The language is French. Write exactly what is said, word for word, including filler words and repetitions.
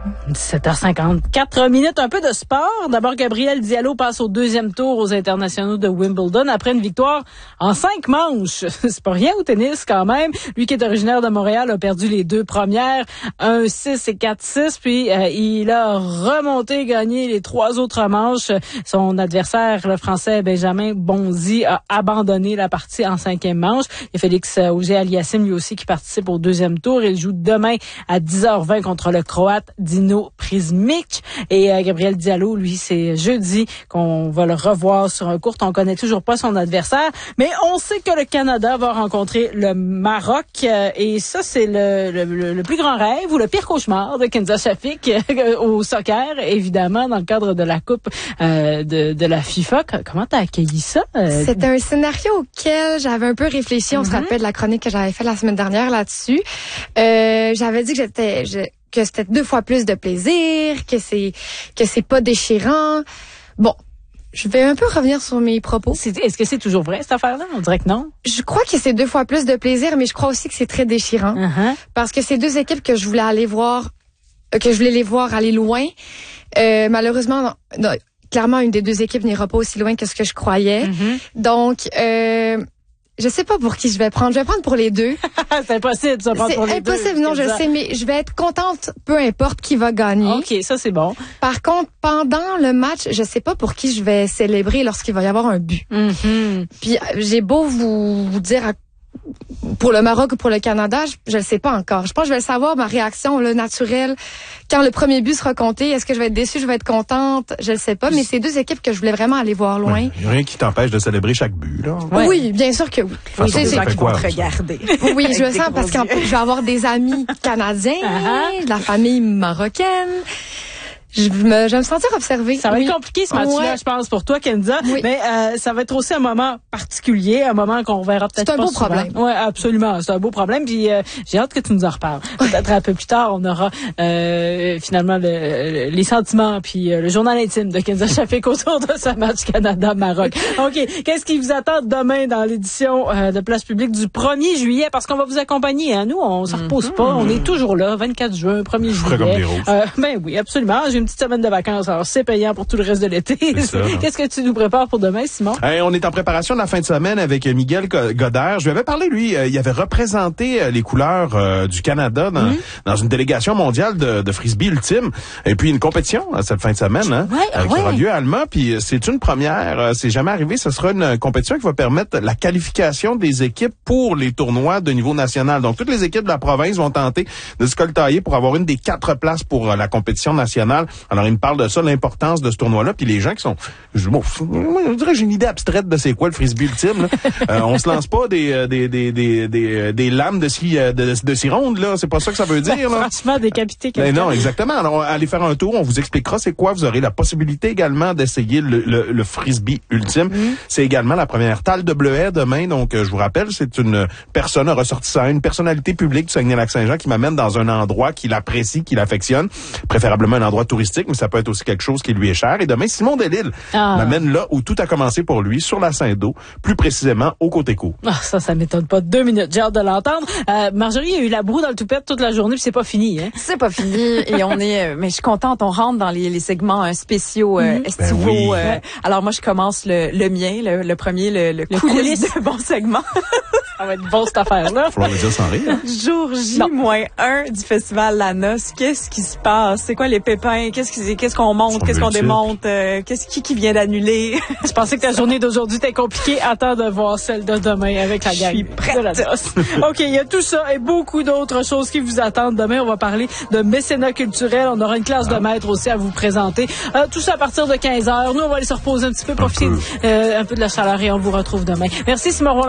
dix-sept heures cinquante-quatre minutes, un peu de sport. D'abord, Gabriel Diallo passe au deuxième tour aux internationaux de Wimbledon après une victoire en cinq manches. C'est pas rien au tennis quand même. Lui qui est originaire de Montréal a perdu les deux premières, un six et quatre six, puis euh, il a remonté, gagné les trois autres manches. Son adversaire, le Français Benjamin Bonzi, a abandonné la partie en cinquième manche. Il y a Félix Auger-Aliassime lui aussi qui participe au deuxième tour. Il joue demain à dix heures vingt contre le Croate Dino Prismic. Et euh, Gabriel Diallo, lui, c'est jeudi qu'on va le revoir sur un court. On connaît toujours pas son adversaire, mais on sait que le Canada va rencontrer le Maroc. Euh, et ça, c'est le, le, le plus grand rêve ou le pire cauchemar de Kenza Shafik euh, au soccer, évidemment, dans le cadre de la Coupe euh, de, de la FIFA. Comment t'as accueilli ça? Euh, C'était un scénario auquel j'avais un peu réfléchi. On mm-hmm. se rappelle de la chronique que j'avais faite la semaine dernière là-dessus. Euh, j'avais dit que j'étais... Je, que c'était deux fois plus de plaisir, que c'est que c'est pas déchirant. Bon, je vais un peu revenir sur mes propos. C'est, est-ce que c'est toujours vrai, cette affaire-là? On dirait que non. Je crois que c'est deux fois plus de plaisir, mais je crois aussi que c'est très déchirant. Uh-huh. Parce que c'est deux équipes que je voulais aller voir, euh, que je voulais les voir aller loin. Euh, malheureusement, non, non, clairement, une des deux équipes n'ira pas aussi loin que ce que je croyais. Uh-huh. Donc... Euh, Je sais pas pour qui je vais prendre. Je vais prendre pour les deux. C'est impossible, ça, prendre pour les deux. C'est impossible, non, je sais, mais je vais être contente, peu importe qui va gagner. OK, ça, c'est bon. Par contre, pendant le match, je sais pas pour qui je vais célébrer lorsqu'il va y avoir un but. Mm-hmm. Puis, j'ai beau vous, vous dire à pour le Maroc ou pour le Canada, je, je le sais pas encore. Je pense que je vais savoir ma réaction là, naturelle quand le premier but sera compté. Est-ce que je vais être déçue, je vais être contente, je le sais pas. Mais c'est deux équipes que je voulais vraiment aller voir loin. Il ouais, n'y a rien qui t'empêche de célébrer chaque but, là. Ouais. Oui, bien sûr que oui. Oui, c'est des gens qui vont te regarder. Oui, je le sens parce que je vais avoir des amis canadiens, uh-huh. de la famille marocaine. Je me, je vais me sentir observée. Ça va oui. être compliqué ce match-là, ouais. je pense, pour toi, Kenza. Oui. Mais euh, ça va être aussi un moment particulier, un moment qu'on verra peut-être pas souvent. C'est un beau souvent. problème. Oui, absolument. C'est un beau problème. Puis euh, j'ai hâte que tu nous en reparles. Peut-être un peu plus tard, on aura euh, finalement le, les sentiments puis euh, le journal intime de Kenza Shafik autour de ce match Canada-Maroc. OK. Qu'est-ce qui vous attend demain dans l'édition euh, de Place Publique du premier juillet? Parce qu'on va vous accompagner. Hein? Nous, on s'en repose mm-hmm. pas. On est toujours là, vingt-quatre juin, premier Je juillet. Comme des roses. Euh, ben oui, absolument. J'ai une petite semaine de vacances. Alors, c'est payant pour tout le reste de l'été. Ça, Qu'est-ce que tu nous prépares pour demain, Simon? Hey, on est en préparation de la fin de semaine avec Miguel Godert. Je lui avais parlé, lui, euh, il avait représenté euh, les couleurs euh, du Canada dans, mm-hmm. dans une délégation mondiale de, de frisbee ultime. Et puis, une compétition euh, cette fin de semaine hein, ouais, euh, qui ouais. aura lieu à Alma. Puis, c'est une première. Euh, c'est jamais arrivé. Ce sera une compétition qui va permettre la qualification des équipes pour les tournois de niveau national. Donc, toutes les équipes de la province vont tenter de se coltailler pour avoir une des quatre places pour euh, la compétition nationale. Alors, il me parle de ça, l'importance de ce tournoi-là, puis les gens qui sont... Je, bon, moi, je dirais que j'ai une idée abstraite de c'est quoi le frisbee ultime. Là. euh, on se lance pas des des des des des, des lames de scie de, de scie ronde, là. C'est pas ça que ça veut dire. Ben, là. Franchement, décapiter quelqu'un. Ben non, exactement. Alors, allez faire un tour, on vous expliquera c'est quoi. Vous aurez la possibilité également d'essayer le, le, le frisbee ultime. Mm. C'est également la première Tal de Bleuet demain. Donc, euh, je vous rappelle, c'est une personne ressortissante, une personnalité publique du Saguenay-Lac-Saint-Jean qui m'amène dans un endroit qu'il apprécie, qu'il affectionne, préférablement un endroit touristique, mais ça peut être aussi quelque chose qui lui est cher. Et demain, Simon Delille ah. m'amène là où tout a commencé pour lui, sur la Saint-Do, plus précisément au Côté-Court. Ah, ça, ça m'étonne pas. Deux minutes, j'ai hâte de l'entendre. Euh, Marjorie, il y a eu la broue dans le toupette toute la journée, puis c'est pas fini, hein? C'est pas fini, et on est... Mais je suis contente, on rentre dans les, les segments euh, spéciaux euh, mm-hmm. estivaux. Ben oui. euh, alors moi, je commence le, le mien, le, le premier, le, le, le coulisses de bon segment. Ça va être bon, cette affaire-là. Faut le dire sans rire. Jour J moins un du festival La Noce. Qu'est-ce qui se passe? C'est quoi les pépins? Qu'est-ce qui, qu'est-ce qu'on monte? Qu'est-ce qu'on démonte? Euh, qu'est-ce qui, qui vient d'annuler? Je pensais que ta journée d'aujourd'hui était compliquée. Attends de voir celle de demain avec la gang. Je suis prête. De la Noce. OK, il y a tout ça et beaucoup d'autres choses qui vous attendent. Demain, on va parler de mécénat culturel. On aura une classe ah. de maître aussi à vous présenter. Euh, tout ça à partir de quinze heures. Nous, on va aller se reposer un petit peu, profiter un peu, euh, un peu de la chaleur et on vous retrouve demain. Merci, Simon.